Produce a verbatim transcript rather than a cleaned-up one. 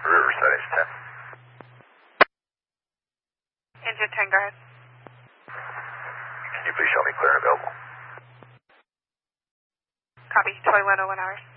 Riverside, engine ten. Engine ten, go ahead. Can you please show me clear and available? Copy, twenty-one oh one hours.